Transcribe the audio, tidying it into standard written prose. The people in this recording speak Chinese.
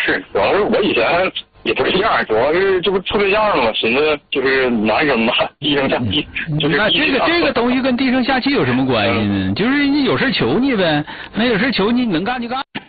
是，主要是我以前也不是这样，主要是这不处对象了吗？寻思就是男生嘛，低声下气，就是那这个东西跟低声下气有什么关系呢？就是人家有事求你呗，那有事求你能干就干。